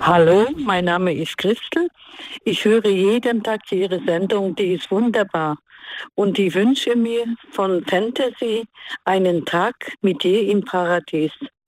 Hallo, mein Name ist Christel. Ich höre jeden Tag Ihre Sendung, die ist wunderbar. Und ich wünsche mir von Fantasy einen Tag mit dir im Paradies.